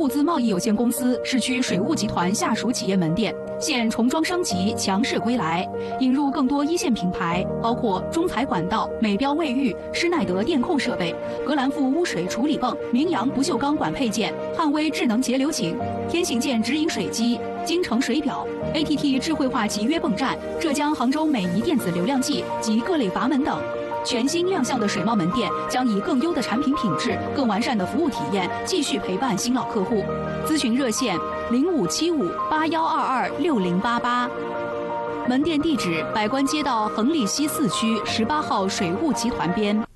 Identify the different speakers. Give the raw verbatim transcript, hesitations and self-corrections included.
Speaker 1: 物资贸易有限公司市区水务集团下属企业门店现重装升级，强势归来，引入更多一线品牌，包括中材管道、美标卫浴、施耐德电控设备、格兰富污水处理泵、明阳不锈钢管配件、汉威智能节流井、天行健直饮水机、京城水表、A T T 智慧化集约泵站、浙江杭州美仪电子流量计及各类阀门等。全新亮相的水贸门店将以更优的产品品质、更完善的服务体验，继续陪伴新老客户。咨询热线零五七五八幺二二六零八八，门店地址：百官街道恒利西四区十八号水务集团边。